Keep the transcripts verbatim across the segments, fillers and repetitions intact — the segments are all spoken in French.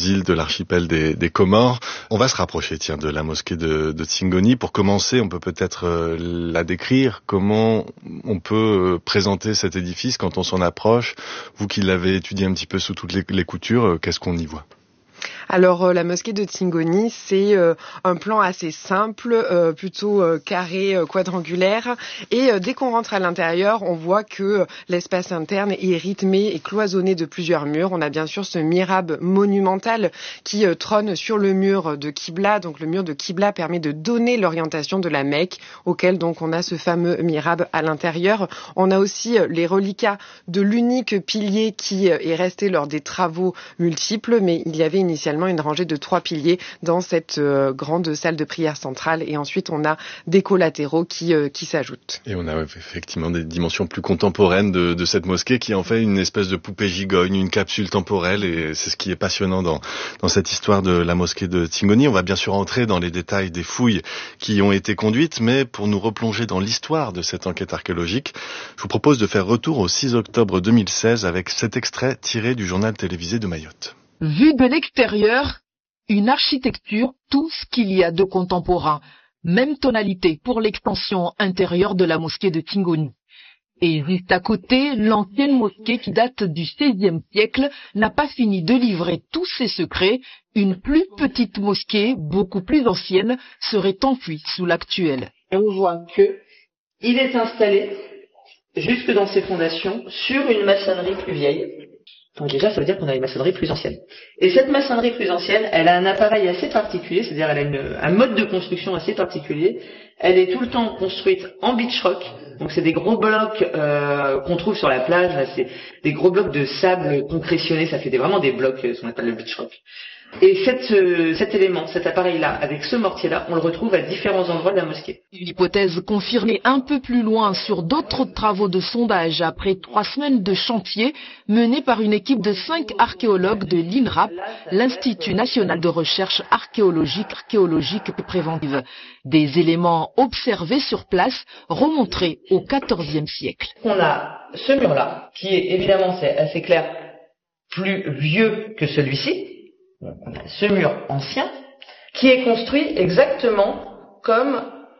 îles de l'archipel des, des Comores. On va se rapprocher, tiens, de la mosquée de, de Tsingoni. Pour commencer, on peut peut-être euh, la décrire. Comment on peut présenter cet édifice quand on s'en approche? Vous qui l'avez étudié un petit peu sous toutes les, les coutures, euh, qu'est-ce qu'on y voit? Alors euh, la mosquée de Tsingoni, c'est euh, un plan assez simple, euh, plutôt euh, carré, euh, quadrangulaire. Et euh, dès qu'on rentre à l'intérieur, on voit que euh, l'espace interne est rythmé et cloisonné de plusieurs murs. On a bien sûr ce mihrab monumental qui euh, trône sur le mur de Qibla. Donc le mur de Qibla permet de donner l'orientation de la Mecque, auquel donc on a ce fameux mihrab à l'intérieur. On a aussi euh, les reliquats de l'unique pilier qui euh, est resté lors des travaux multiples, mais il y avait initialement une rangée de trois piliers dans cette euh, grande salle de prière centrale, et ensuite on a des collatéraux qui, euh, qui s'ajoutent. Et on a effectivement des dimensions plus contemporaines de, de cette mosquée qui en fait une espèce de poupée gigogne, une capsule temporelle, et c'est ce qui est passionnant dans, dans cette histoire de la mosquée de Tsingoni. On va bien sûr entrer dans les détails des fouilles qui ont été conduites, mais pour nous replonger dans l'histoire de cette enquête archéologique, je vous propose de faire retour au six octobre deux mille seize avec cet extrait tiré du journal télévisé de Mayotte. Vue de l'extérieur, une architecture, tout ce qu'il y a de contemporain. Même tonalité pour l'extension intérieure de la mosquée de Tsingoni. Et juste à côté, l'ancienne mosquée qui date du seizième siècle n'a pas fini de livrer tous ses secrets. Une plus petite mosquée, beaucoup plus ancienne, serait enfuie sous l'actuelle. Et on voit que il est installé jusque dans ses fondations sur une maçonnerie plus vieille. Donc déjà, ça veut dire qu'on a une maçonnerie plus ancienne. Et cette maçonnerie plus ancienne, elle a un appareil assez particulier, c'est-à-dire elle a une, un mode de construction assez particulier. Elle est tout le temps construite en beach rock, donc c'est des gros blocs euh, qu'on trouve sur la plage, là, c'est des gros blocs de sable concrétionnés, ça fait des, vraiment des blocs, ce qu'on appelle le beach rock. Et cette, euh, cet élément, cet appareil-là, avec ce mortier-là, on le retrouve à différents endroits de la mosquée. Une hypothèse confirmée un peu plus loin sur d'autres travaux de sondage après trois semaines de chantier menés par une équipe de cinq archéologues de l'INRAP, l'Institut national de recherche archéologique, archéologique et préventive. Des éléments observés sur place remonteraient au quatorzième siècle. On a ce mur-là, qui est évidemment, c'est assez clair, plus vieux que celui-ci. On a ce mur ancien qui est construit exactement comme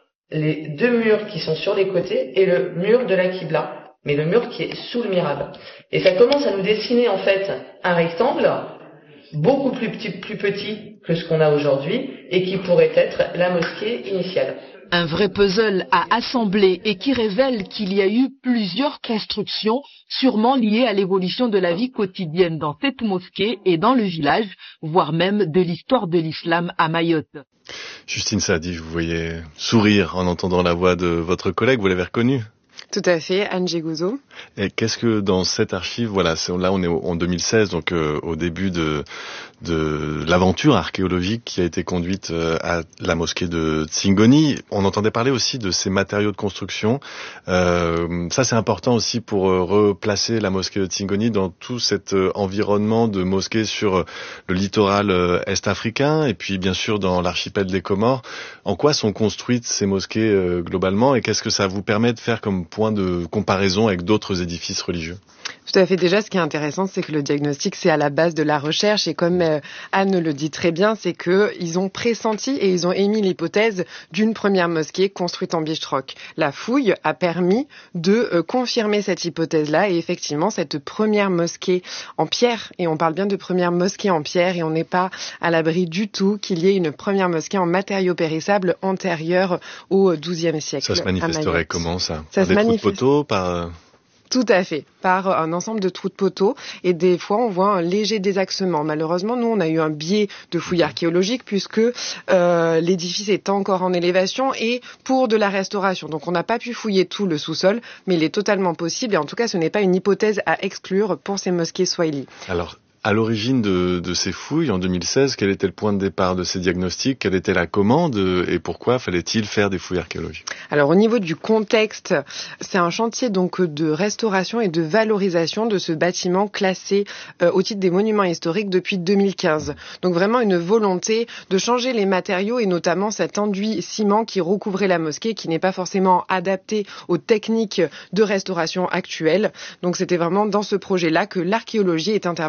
les deux murs qui sont sur les côtés et le mur de la Qibla, mais le mur qui est sous le mihrab. Et ça commence à nous dessiner en fait un rectangle beaucoup plus petit, plus petit que ce qu'on a aujourd'hui et qui pourrait être la mosquée initiale. Un vrai puzzle à assembler et qui révèle qu'il y a eu plusieurs constructions, sûrement liées à l'évolution de la vie quotidienne dans cette mosquée et dans le village, voire même de l'histoire de l'islam à Mayotte. Justine Saadi, je vous voyais sourire en entendant la voix de votre collègue, vous l'avez reconnue? Tout à fait, Anne Gégozo. Et qu'est-ce que dans cette archive, voilà, c'est, là on est en deux mille seize, donc euh, au début de, de l'aventure archéologique qui a été conduite euh, à la mosquée de Tsingoni. On entendait parler aussi de ces matériaux de construction. Euh, ça c'est important aussi pour euh, replacer la mosquée de Tsingoni dans tout cet euh, environnement de mosquées sur euh, le littoral euh, est-africain et puis bien sûr dans l'archipel des Comores. En quoi sont construites ces mosquées euh, globalement et qu'est-ce que ça vous permet de faire comme point de comparaison avec d'autres édifices religieux? Tout à fait. Déjà, ce qui est intéressant, c'est que le diagnostic, c'est à la base de la recherche. Et comme euh, Anne le dit très bien, c'est qu'ils ont pressenti et ils ont émis l'hypothèse d'une première mosquée construite en beach rock. La fouille a permis de euh, confirmer cette hypothèse-là. Et effectivement, cette première mosquée en pierre, et on parle bien de première mosquée en pierre, et on n'est pas à l'abri du tout qu'il y ait une première mosquée en matériaux périssables antérieure au douzième siècle. Ça se manifesterait comment ça? Ça Par se des manifeste... trous de poteaux, par... Tout à fait, par un ensemble de trous de poteaux et des fois on voit un léger désaxement. Malheureusement, nous on a eu un biais de fouilles archéologiques puisque euh, l'édifice est encore en élévation et pour de la restauration. Donc on n'a pas pu fouiller tout le sous-sol, mais il est totalement possible et en tout cas ce n'est pas une hypothèse à exclure pour ces mosquées swahili. Alors, à l'origine de, de ces fouilles, en deux mille seize, quel était le point de départ de ces diagnostics? Quelle était la commande et pourquoi fallait-il faire des fouilles archéologiques? Alors au niveau du contexte, c'est un chantier donc de restauration et de valorisation de ce bâtiment classé euh, au titre des monuments historiques depuis deux mille quinze. Donc vraiment une volonté de changer les matériaux et notamment cet enduit ciment qui recouvrait la mosquée, qui n'est pas forcément adapté aux techniques de restauration actuelles. Donc c'était vraiment dans ce projet-là que l'archéologie est intervenue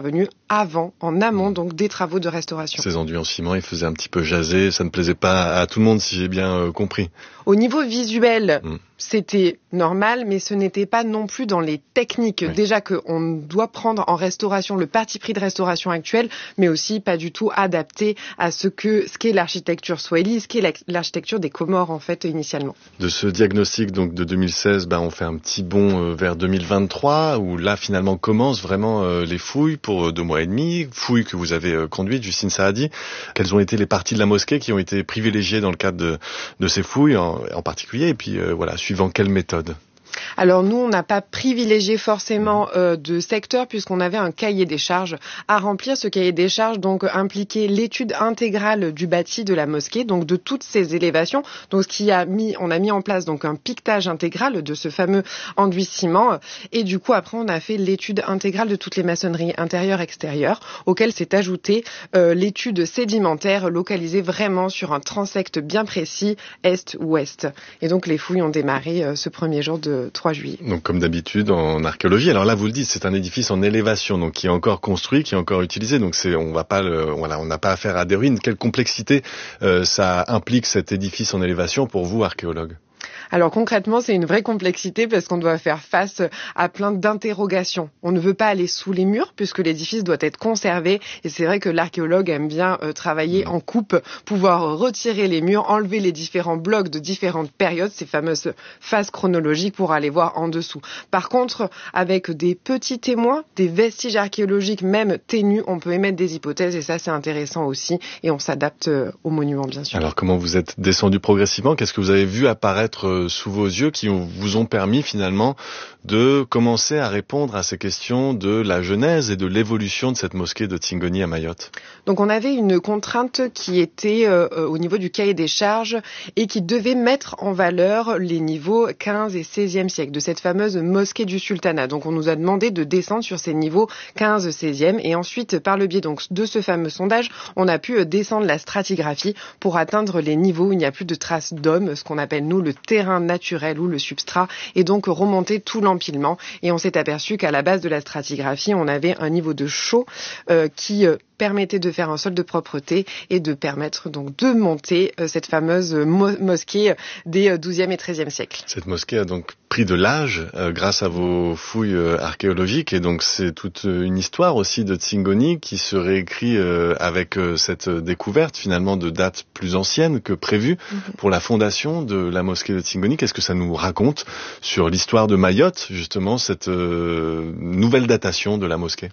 avant, en amont donc des travaux de restauration. Ces enduits en ciment, ils faisaient un petit peu jaser, ça ne plaisait pas à tout le monde si j'ai bien euh, compris. Au niveau visuel, mmh. c'était normal, mais ce n'était pas non plus dans les techniques. Oui. Déjà qu'on doit prendre en restauration le parti pris de restauration actuel, mais aussi pas du tout adapté à ce que ce qu'est l'architecture swahili, ce qu'est l'architecture des Comores en fait initialement. De ce diagnostic donc de deux mille seize, ben on fait un petit bond euh, vers deux mille vingt-trois où là finalement commencent vraiment euh, les fouilles pour euh, deux mois et demi, fouilles que vous avez euh, conduites, Justine Saadi. Quelles ont été les parties de la mosquée qui ont été privilégiées dans le cadre de, de ces fouilles en, en particulier, et puis euh, voilà, suivant quelle méthode? Alors nous, on n'a pas privilégié forcément euh, de secteur puisqu'on avait un cahier des charges à remplir. Ce cahier des charges donc impliquait l'étude intégrale du bâti de la mosquée, donc de toutes ces élévations. Donc ce qui a mis, on a mis en place donc un piquetage intégral de ce fameux enduit ciment. Et du coup après, on a fait l'étude intégrale de toutes les maçonneries intérieures, extérieures, auquel s'est ajoutée euh, l'étude sédimentaire localisée vraiment sur un transect bien précis est-ouest. Et donc les fouilles ont démarré euh, ce premier jour de trois juillet. Donc comme d'habitude en archéologie. Alors là vous le dites, c'est un édifice en élévation, donc qui est encore construit, qui est encore utilisé. Donc c'est, on va pas, le, voilà, on n'a pas affaire à des ruines. Quelle complexité euh, ça implique cet édifice en élévation pour vous, archéologue? Alors concrètement, c'est une vraie complexité parce qu'on doit faire face à plein d'interrogations. On ne veut pas aller sous les murs puisque l'édifice doit être conservé et c'est vrai que l'archéologue aime bien euh, travailler en coupe, pouvoir retirer les murs, enlever les différents blocs de différentes périodes, ces fameuses phases chronologiques pour aller voir en dessous. Par contre, avec des petits témoins, des vestiges archéologiques même ténus, on peut émettre des hypothèses et ça c'est intéressant aussi et on s'adapte aux monuments bien sûr. Alors comment vous êtes descendu progressivement? Qu'est-ce que vous avez vu apparaître sous vos yeux qui vous ont permis finalement de commencer à répondre à ces questions de la genèse et de l'évolution de cette mosquée de Tingoni à Mayotte? Donc on avait une contrainte qui était euh, au niveau du cahier des charges et qui devait mettre en valeur les niveaux quinze et seizième siècle de cette fameuse mosquée du sultanat. Donc on nous a demandé de descendre sur ces niveaux quinze seizième et ensuite par le biais donc de ce fameux sondage, on a pu descendre la stratigraphie pour atteindre les niveaux où il n'y a plus de traces d'hommes, ce qu'on appelle nous le terrain naturel ou le substrat, et donc remonter tout l'empilement. Et on s'est aperçu qu'à la base de la stratigraphie, on avait un niveau de chaux euh, qui euh, permettait de faire un sol de propreté et de permettre donc de monter euh, cette fameuse mo- mosquée des douzième et treizième siècles. Cette mosquée a donc pris de l'âge euh, grâce à vos fouilles euh, archéologiques et donc c'est toute une histoire aussi de Tingoni qui se réécrit euh, avec euh, cette découverte finalement de dates plus anciennes que prévues mm-hmm. pour la fondation de la mosquée de Tingoni. Qu'est-ce que ça nous raconte sur l'histoire de Mayotte, justement, cette euh, nouvelle datation de la mosquée?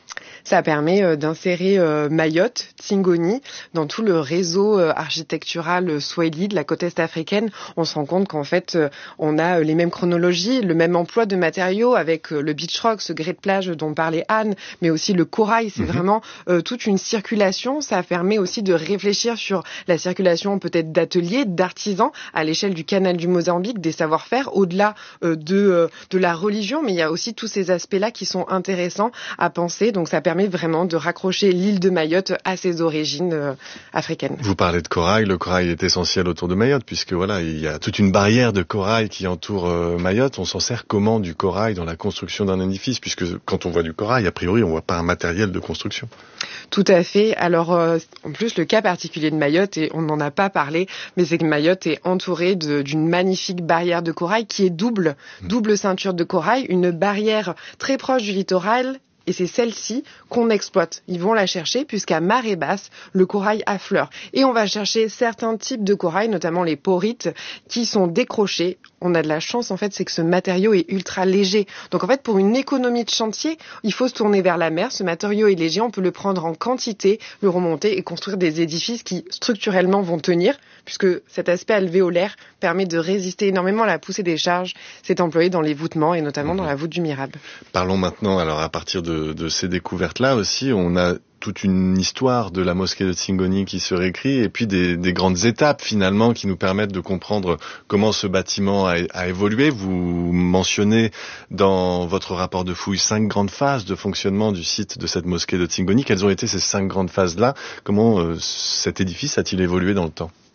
Ça permet euh, d'insérer euh, Mayotte, Tingoni, dans tout le réseau euh, architectural euh, swahili de la côte est africaine. On se rend compte qu'en fait, euh, on a euh, les mêmes chronologies, le même emploi de matériaux avec euh, le beach rock, ce grès de plage dont parlait Anne, mais aussi le corail. C'est mmh. vraiment euh, toute une circulation. Ça permet aussi de réfléchir sur la circulation peut-être d'ateliers, d'artisans à l'échelle du canal du Mozambique, des savoir-faire au-delà euh, de, euh, de la religion. Mais il y a aussi tous ces aspects-là qui sont intéressants à penser. Donc ça permet vraiment de raccrocher l'île de Mayotte à ses origines euh, africaines. Vous parlez de corail, le corail est essentiel autour de Mayotte puisque voilà, il y a toute une barrière de corail qui entoure euh, Mayotte. On s'en sert comment du corail dans la construction d'un édifice puisque quand on voit du corail, a priori, on voit pas un matériel de construction. Tout à fait. Alors euh, en plus, le cas particulier de Mayotte, et on n'en a pas parlé, mais c'est que Mayotte est entourée de, d'une magnifique barrière de corail qui est double, mmh. double ceinture de corail, une barrière très proche du littoral. Et c'est celle-ci qu'on exploite. Ils vont la chercher puisqu'à marée basse, le corail affleure. Et on va chercher certains types de corail, notamment les porites, qui sont décrochés. On a de la chance, en fait, c'est que ce matériau est ultra léger. Donc, en fait, pour une économie de chantier, il faut se tourner vers la mer. Ce matériau est léger, on peut le prendre en quantité, le remonter et construire des édifices qui, structurellement, vont tenir, puisque cet aspect alvéolaire permet de résister énormément à la poussée des charges. C'est employé dans les voûtements et notamment mmh. dans la voûte du Mihrab. Parlons maintenant, alors, à partir de De, de ces découvertes-là aussi, on a toute une histoire de la mosquée de Tingoni qui se réécrit et puis des, des grandes étapes finalement qui nous permettent de comprendre comment ce bâtiment a, a évolué. Vous mentionnez dans votre rapport de fouille cinq grandes phases de fonctionnement du site de cette mosquée de Tingoni. Quelles ont été ces cinq grandes phases-là? Comment euh, cet édifice a-t-il évolué dans le temps?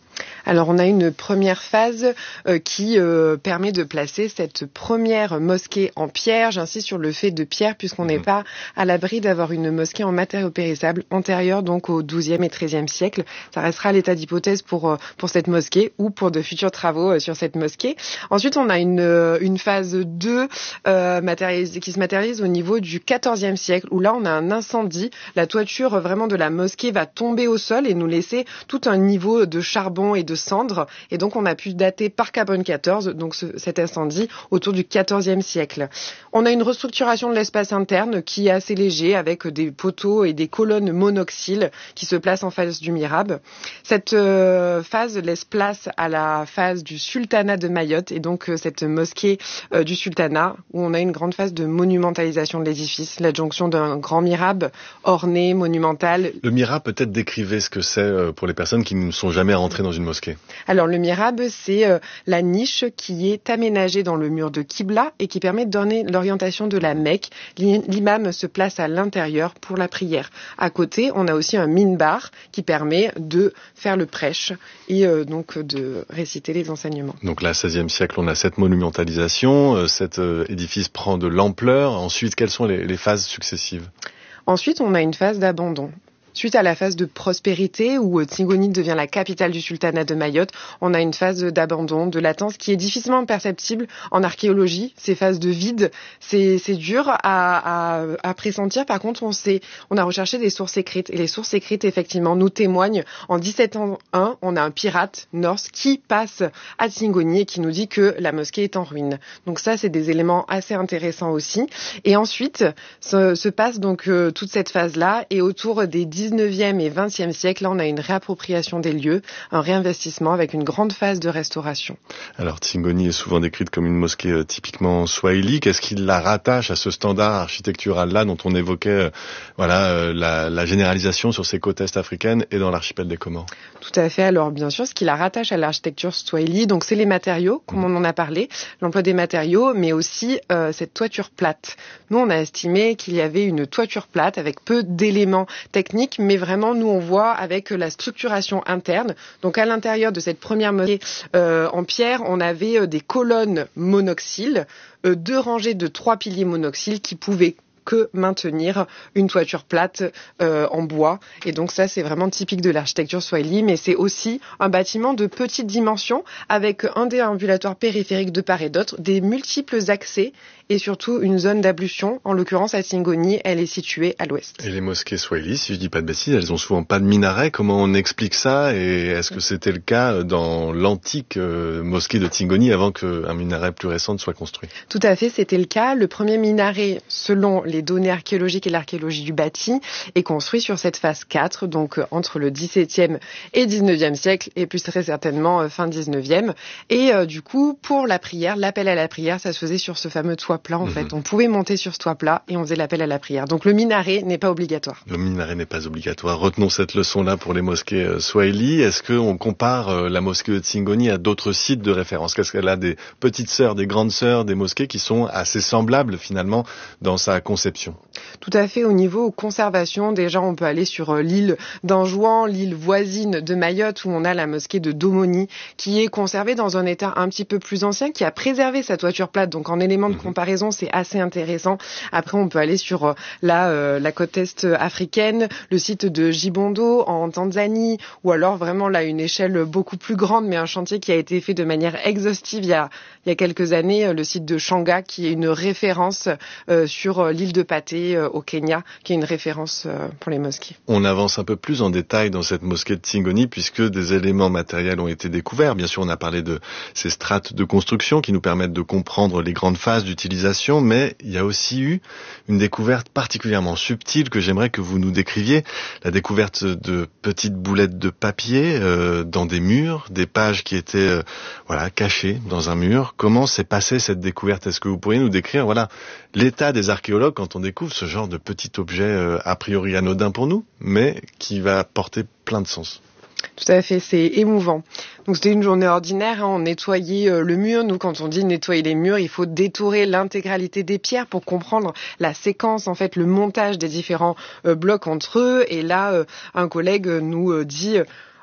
Alors on a une première phase euh, qui euh, permet de placer cette première mosquée en pierre. J'insiste sur le fait de pierre puisqu'on n'est mmh. pas à l'abri d'avoir une mosquée en matériaux périssables antérieure donc au douzième et treizième siècle. Ça restera à l'état d'hypothèse pour, pour cette mosquée ou pour de futurs travaux sur cette mosquée. Ensuite on a une, une phase deux euh, matérialisée, qui se matérialise au niveau du quatorzième siècle où là on a un incendie. La toiture vraiment de la mosquée va tomber au sol et nous laisser tout un niveau de charbon et de cendres. Et donc on a pu dater par carbone quatorze donc ce, cet incendie autour du quatorzième siècle. On a une restructuration de l'espace interne qui est assez léger avec des poteaux et des colonnes monoxyles qui se placent en face du mihrab. Cette euh, phase laisse place à la phase du sultanat de Mayotte et donc euh, cette mosquée euh, du sultanat où on a une grande phase de monumentalisation de l'édifice, l'adjonction d'un grand mihrab orné, monumental. Le mihrab, peut-être décrivez ce que c'est pour les personnes qui ne sont jamais rentrées dans une mosquée. Alors le mihrab, c'est euh, la niche qui est aménagée dans le mur de Qibla et qui permet de donner l'orientation de la Mecque. L'imam se place à l'intérieur pour la prière. À côté, on a aussi un minbar qui permet de faire le prêche et euh, donc de réciter les enseignements. Donc là, seizième siècle, on a cette monumentalisation, euh, cet euh, édifice prend de l'ampleur. Ensuite, quelles sont les, les phases successives ? Ensuite, on a une phase d'abandon. Suite à la phase de prospérité où Tsingonit devient la capitale du sultanat de Mayotte, on a une phase d'abandon, de latence qui est difficilement perceptible en archéologie. Ces phases de vide, c'est, c'est dur à, à, à pressentir. Par contre, on sait, on a recherché des sources écrites et les sources écrites, effectivement, nous témoignent. En dix-sept cent un, on a un pirate norse qui passe à Tsingonit et qui nous dit que la mosquée est en ruine. Donc ça, c'est des éléments assez intéressants aussi. Et ensuite, se, se passe donc euh, toute cette phase-là et autour des dix-neuvième et vingtième siècle, là on a une réappropriation des lieux, un réinvestissement avec une grande phase de restauration. Alors Tsingonit est souvent décrite comme une mosquée euh, typiquement swahili. Qu'est-ce qui la rattache à ce standard architectural-là dont on évoquait euh, voilà, euh, la, la généralisation sur ces côtes est-africaines et dans l'archipel des Comores? Tout à fait. Alors bien sûr, ce qui la rattache à l'architecture swahili, donc c'est les matériaux, comme on en a parlé, l'emploi des matériaux, mais aussi euh, cette toiture plate. Nous, on a estimé qu'il y avait une toiture plate avec peu d'éléments techniques, mais vraiment, nous, on voit avec la structuration interne. Donc, à l'intérieur de cette première mosquée euh, en pierre, on avait euh, des colonnes monoxyles, euh, deux rangées de trois piliers monoxyles qui pouvaient que maintenir une toiture plate euh, en bois. Et donc ça, c'est vraiment typique de l'architecture swahili, mais c'est aussi un bâtiment de petite dimension avec un déambulatoire périphérique de part et d'autre, des multiples accès et surtout une zone d'ablution. En l'occurrence, à Tsingonit, elle est située à l'ouest. Et les mosquées swahili, si je dis pas de bêtises, elles ont souvent pas de minaret. Comment on explique ça? Et est-ce que c'était le cas dans l'antique euh, mosquée de Tsingonit avant qu'un minaret plus récent soit construit? Tout à fait, c'était le cas. Le premier minaret, selon les données archéologiques et l'archéologie du bâti, est construit sur cette phase quatre, donc euh, entre le dix-septième et dix-neuvième siècle, et plus très certainement euh, fin dix-neuvième. Et euh, du coup, pour la prière, l'appel à la prière, ça se faisait sur ce fameux toit plat, en mmh. fait. On pouvait monter sur ce toit plat et on faisait l'appel à la prière. Donc le minaret n'est pas obligatoire. Le minaret n'est pas obligatoire. Retenons cette leçon-là pour les mosquées euh, swahili. Est-ce qu'on compare euh, la mosquée de Tsingonit à d'autres sites de référence? Qu'est-ce qu'elle a des petites sœurs, des grandes sœurs, des mosquées qui sont assez semblables finalement dans sa conception? Tout à fait. Au niveau conservation, déjà on peut aller sur euh, l'île d'Anjouan, l'île voisine de Mayotte où on a la mosquée de Domoni qui est conservée dans un état un petit peu plus ancien, qui a préservé sa toiture plate. Donc en élément de mmh. comparaison, c'est assez intéressant. Après, on peut aller sur euh, la, euh, la côte est africaine, le site de Jibondo en Tanzanie, ou alors vraiment là une échelle beaucoup plus grande, mais un chantier qui a été fait de manière exhaustive il y a, il y a quelques années, le site de Shanga qui est une référence euh, sur euh, l'île de Paté euh, au Kenya, qui est une référence euh, pour les mosquées. On avance un peu plus en détail dans cette mosquée de Tsingonit puisque des éléments matériels ont été découverts. Bien sûr, on a parlé de ces strates de construction qui nous permettent de comprendre les grandes phases d'utilisation, mais il y a aussi eu une découverte particulièrement subtile que j'aimerais que vous nous décriviez, la découverte de petites boulettes de papier euh, dans des murs, des pages qui étaient euh, voilà cachées dans un mur. Comment s'est passée cette découverte? Est-ce que vous pourriez nous décrire voilà l'état des archéologues quand on découvre ce genre de petit objet euh, a priori anodin pour nous, mais qui va porter plein de sens? Tout à fait, c'est émouvant. Donc c'était une journée ordinaire, hein, on nettoyait euh, le mur. Nous, quand on dit nettoyer les murs, il faut détourer l'intégralité des pierres pour comprendre la séquence, en fait, le montage des différents euh, blocs entre eux. Et là, euh, un collègue nous euh, dit...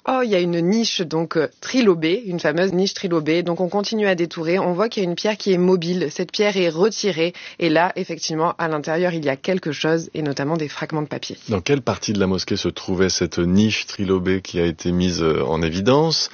Oh, il y a une niche donc euh, trilobée, une fameuse niche trilobée. Donc on continue à détourer, on voit qu'il y a une pierre qui est mobile. Cette pierre est retirée et là, effectivement, à l'intérieur, il y a quelque chose et notamment des fragments de papier. Dans quelle partie de la mosquée se trouvait cette niche trilobée qui a été mise en évidence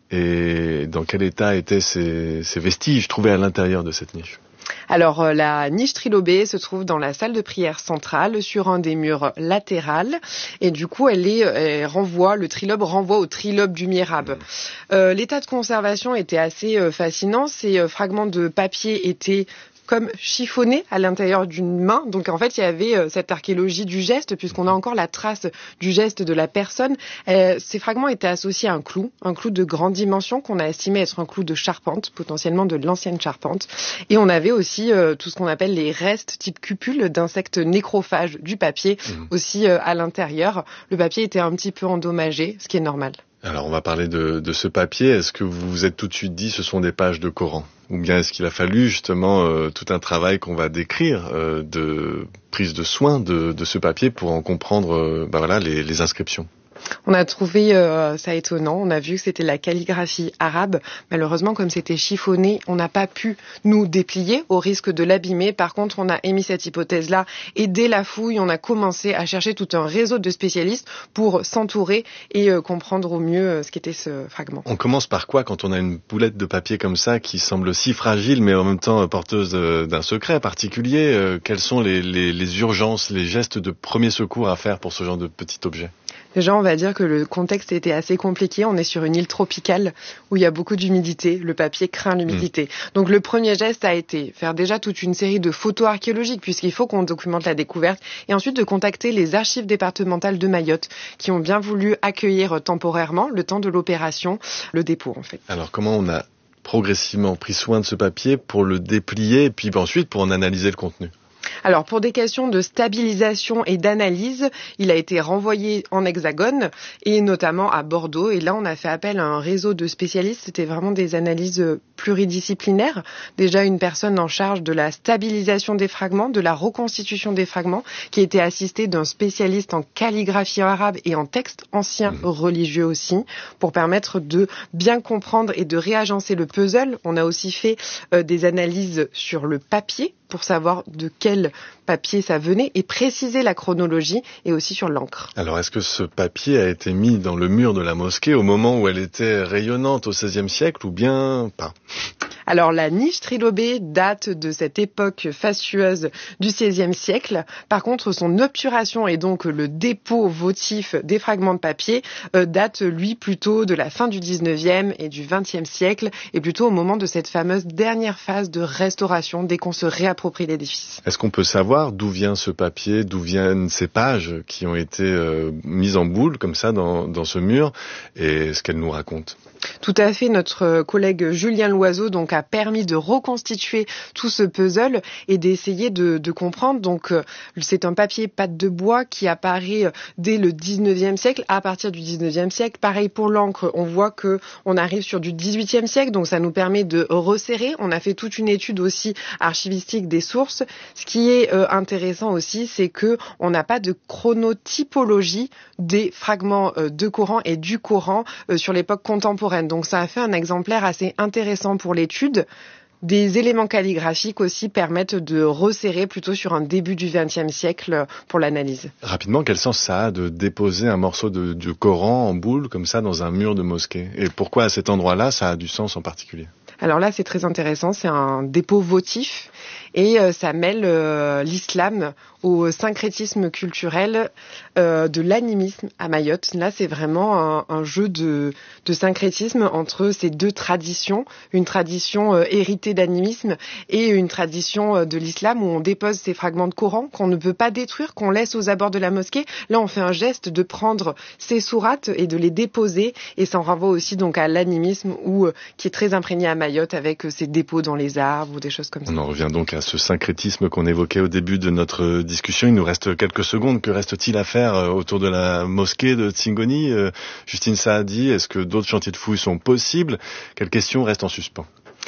et dans quel état étaient ces, ces vestiges trouvés à l'intérieur de cette niche ? Alors, euh, la niche trilobée se trouve dans la salle de prière centrale, sur un des murs latéral, et du coup, elle est, elle renvoie, le trilobe renvoie au trilobe du mihrab. Euh, l'état de conservation était assez euh, fascinant. Ces euh, fragments de papier étaient comme chiffonné à l'intérieur d'une main. Donc en fait, il y avait euh, cette archéologie du geste, puisqu'on a encore la trace du geste de la personne. Euh, ces fragments étaient associés à un clou, un clou de grande dimension qu'on a estimé être un clou de charpente, potentiellement de l'ancienne charpente. Et on avait aussi euh, tout ce qu'on appelle les restes type cupule d'insectes nécrophages du papier, mmh. aussi euh, à l'intérieur. Le papier était un petit peu endommagé, ce qui est normal. Alors on va parler de, de ce papier. Est-ce que vous vous êtes tout de suite dit ce sont des pages de Coran ? Ou bien est-ce qu'il a fallu justement euh, tout un travail qu'on va décrire euh, de prise de soin de, de ce papier pour en comprendre euh, ben voilà, les, les inscriptions ? On a trouvé euh, ça étonnant, on a vu que c'était la calligraphie arabe. Malheureusement, comme c'était chiffonné, on n'a pas pu nous déplier au risque de l'abîmer. Par contre, on a émis cette hypothèse-là et dès la fouille, on a commencé à chercher tout un réseau de spécialistes pour s'entourer et euh, comprendre au mieux euh, ce qu'était ce fragment. On commence par quoi quand on a une boulette de papier comme ça qui semble si fragile mais en même temps porteuse d'un secret particulier? euh, Quelles sont les, les, les urgences, les gestes de premier secours à faire pour ce genre de petit objet? Déjà, on va dire que le contexte était assez compliqué. On est sur une île tropicale où il y a beaucoup d'humidité. Le papier craint l'humidité. Mmh. Donc, le premier geste a été faire déjà toute une série de photos archéologiques puisqu'il faut qu'on documente la découverte et ensuite de contacter les archives départementales de Mayotte qui ont bien voulu accueillir temporairement, le temps de l'opération, le dépôt en fait. Alors, comment on a progressivement pris soin de ce papier pour le déplier et puis ensuite pour en analyser le contenu? Alors, pour des questions de stabilisation et d'analyse, il a été renvoyé en Hexagone et notamment à Bordeaux. Et là, on a fait appel à un réseau de spécialistes. C'était vraiment des analyses pluridisciplinaires. Déjà, une personne en charge de la stabilisation des fragments, de la reconstitution des fragments, qui était assistée d'un spécialiste en calligraphie arabe et en texte ancien mmh. religieux aussi, pour permettre de bien comprendre et de réagencer le puzzle. On a aussi fait euh, des analyses sur le papier, pour savoir de quel papier ça venait et préciser la chronologie et aussi sur l'encre. Alors, est-ce que ce papier a été mis dans le mur de la mosquée au moment où elle était rayonnante au seizième siècle ou bien pas ? Alors, la niche trilobée date de cette époque fastueuse du seizième siècle. Par contre, son obturation et donc le dépôt votif des fragments de papier euh, date, lui, plutôt de la fin du dix-neuvième et du vingtième siècle et plutôt au moment de cette fameuse dernière phase de restauration dès qu'on se réapproprie l'édifice. Est-ce qu'on peut savoir d'où vient ce papier, d'où viennent ces pages qui ont été euh, mises en boule comme ça dans, dans ce mur et ce qu'elles nous racontent ? Tout à fait, notre collègue Julien Loiseau donc a permis de reconstituer tout ce puzzle et d'essayer de, de comprendre. Donc euh, c'est un papier pâte de bois qui apparaît dès le dix-neuvième siècle, à partir du dix-neuvième siècle. Pareil pour l'encre, on voit que on arrive sur du dix-huitième siècle, donc ça nous permet de resserrer. On a fait toute une étude aussi archivistique des sources. Ce qui est euh, intéressant aussi, c'est que on n'a pas de chronotypologie des fragments euh, de Coran et du Coran euh, sur l'époque contemporaine. Donc ça a fait un exemplaire assez intéressant pour l'étude. Des éléments calligraphiques aussi permettent de resserrer plutôt sur un début du vingtième siècle pour l'analyse. Rapidement, quel sens ça a de déposer un morceau de, de Coran en boule comme ça dans un mur de mosquée? Et pourquoi à cet endroit-là ça a du sens en particulier? Alors là, c'est très intéressant, c'est un dépôt votif et euh, ça mêle euh, l'islam au syncrétisme culturel euh, de l'animisme à Mayotte. Là, c'est vraiment un, un jeu de, de syncrétisme entre ces deux traditions, une tradition euh, héritée d'animisme et une tradition euh, de l'islam où on dépose ces fragments de Coran qu'on ne peut pas détruire, qu'on laisse aux abords de la mosquée. Là, on fait un geste de prendre ces sourates et de les déposer et ça en renvoie aussi donc à l'animisme où, euh, qui est très imprégné à Mayotte avec ces dépôts dans les arbres ou des choses comme ça. On en revient donc à ce syncrétisme qu'on évoquait au début de notre discussion. Il nous reste quelques secondes. Que reste-t-il à faire autour de la mosquée de Tsingoni? Justine Saadi, est-ce que d'autres chantiers de fouilles sont possibles? Quelles questions restent en suspens?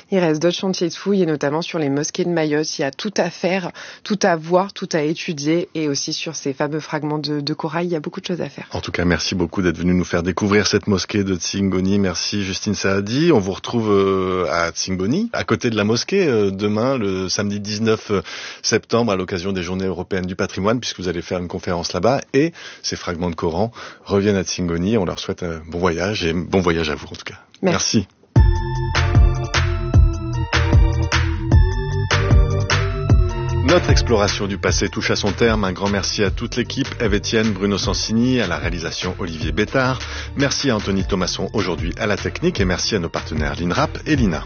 Il reste d'autres chantiers de fouilles, et notamment sur les mosquées de Mayotte. Il y a tout à faire, tout à voir, tout à étudier, et aussi sur ces fameux fragments de, de corail, il y a beaucoup de choses à faire. En tout cas, merci beaucoup d'être venu nous faire découvrir cette mosquée de Tsingoni. Merci Justine Saadi. On vous retrouve euh, à Tsingoni, à côté de la mosquée, euh, demain, le samedi dix-neuf septembre, à l'occasion des Journées européennes du patrimoine, puisque vous allez faire une conférence là-bas, et ces fragments de Coran reviennent à Tsingoni. On leur souhaite un bon voyage, et bon voyage à vous en tout cas. Merci. Merci. Notre exploration du passé touche à son terme. Un grand merci à toute l'équipe, Ève Etienne, Bruno Sansini, à la réalisation Olivier Bétard. Merci à Anthony Thomasson aujourd'hui à la technique, et merci à nos partenaires l'INRAP et l'I N A.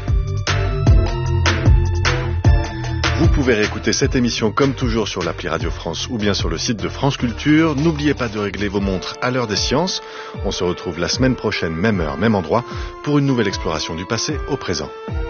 Vous pouvez réécouter cette émission comme toujours sur l'appli Radio France ou bien sur le site de France Culture. N'oubliez pas de régler vos montres à l'heure des sciences. On se retrouve la semaine prochaine, même heure, même endroit, pour une nouvelle exploration du passé au présent.